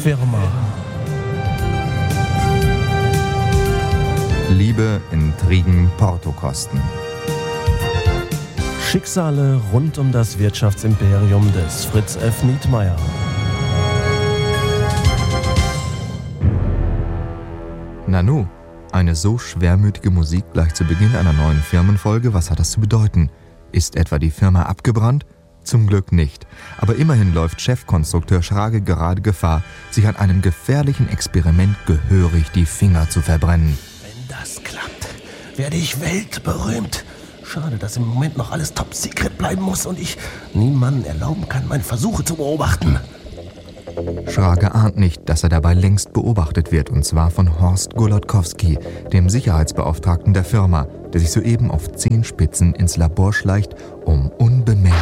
Firma. Liebe, Intrigen, Portokosten. Schicksale rund um das Wirtschaftsimperium des Fritz F. Nietmeyer. Nanu, eine so schwermütige Musik gleich zu Beginn einer neuen Firmenfolge, was hat das zu bedeuten? Ist etwa die Firma abgebrannt? Zum Glück nicht. Aber immerhin läuft Chefkonstrukteur Schrage gerade Gefahr, sich an einem gefährlichen Experiment gehörig die Finger zu verbrennen. Wenn das klappt, werde ich weltberühmt. Schade, dass im Moment noch alles top secret bleiben muss und ich niemandem erlauben kann, meine Versuche zu beobachten. Schrage ahnt nicht, dass er dabei längst beobachtet wird, und zwar von Horst Golodkowski, dem Sicherheitsbeauftragten der Firma, der sich soeben auf Zehenspitzen ins Labor schleicht, um unbemerkt...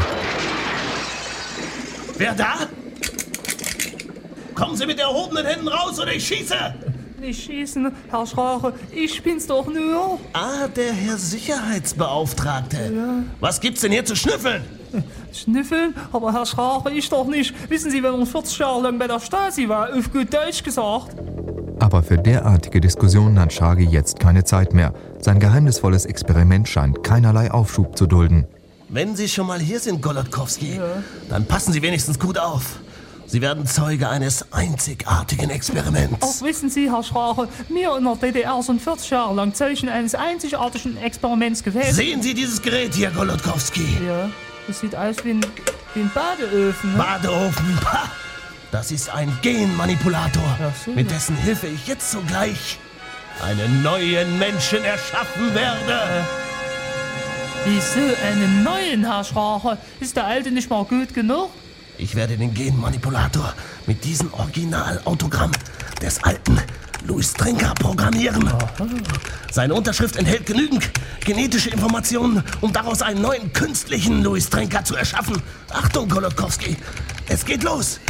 Wer da? Kommen Sie mit erhobenen Händen raus oder ich schieße! Nicht schießen, Herr Schrage, ich bin's doch nur. Ah, der Herr Sicherheitsbeauftragte. Ja. Was gibt's denn hier zu schnüffeln? Schnüffeln? Aber Herr Schrage, ich doch nicht. Wissen Sie, wenn man 40 Jahre lang bei der Stasi war, auf gut Deutsch gesagt. Aber für derartige Diskussionen hat Schrage jetzt keine Zeit mehr. Sein geheimnisvolles Experiment scheint keinerlei Aufschub zu dulden. Wenn Sie schon mal hier sind, Golodkowski, dann passen Sie wenigstens gut auf. Sie werden Zeuge eines einzigartigen Experiments. Ach, wissen Sie, Herr Schrage, wir in der DDR sind 40 Jahre lang Zeugen eines einzigartigen Experiments gewesen. Sehen Sie dieses Gerät hier, Golodkowski? Ja, das sieht aus wie ein Badeofen. Ne? Badeofen? Ha! Das ist ein Genmanipulator, so. Mit dessen Hilfe ich jetzt sogleich einen neuen Menschen erschaffen werde. Wieso einen neuen, Herr Schrage? Ist der alte nicht mal gut genug? Ich werde den Genmanipulator mit diesem Originalautogramm des alten Louis Trenker programmieren. Aha. Seine Unterschrift enthält genügend genetische Informationen, um daraus einen neuen künstlichen Louis Trenker zu erschaffen. Achtung, Golodkowski, es geht los!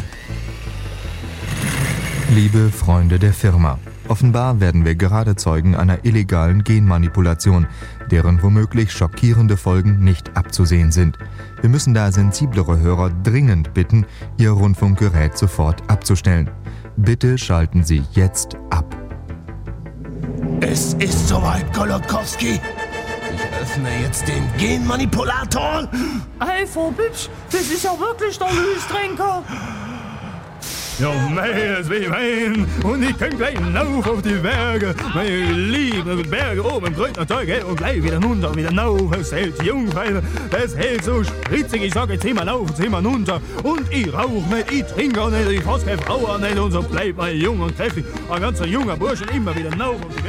Liebe Freunde der Firma, offenbar werden wir gerade Zeugen einer illegalen Genmanipulation, deren womöglich schockierende Folgen nicht abzusehen sind. Wir müssen daher sensiblere Hörer dringend bitten, Ihr Rundfunkgerät sofort abzustellen. Bitte schalten Sie jetzt ab. Es ist soweit, Golodkowski. Ich öffne jetzt den Genmanipulator. Hey, Frau Bibsch, das ist ja wirklich der Louis Trenker. Ja, meines wie mein, und ich kann gleich hinauf auf die Berge. Meine lieben Berge oben im grünen Zeug, und gleich wieder runter, wieder hinauf. Es hält die Jungfeile, das hält so spritzig. Ich sag jetzt immer rauf, jetzt immer runter. Und ich rauch nicht, ich trinke auch nicht, ich fass keine Frau auch nicht. Und so bleibt mein jung und kräftig, ein ganzer junger Burschen immer wieder hinauf auf die Berge.